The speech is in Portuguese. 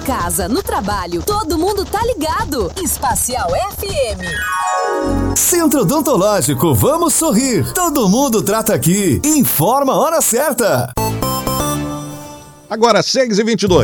casa, no trabalho, todo mundo tá ligado. Espacial FM. Centro Odontológico, vamos sorrir. Todo mundo trata aqui. Informa a hora certa. Agora, 6h22.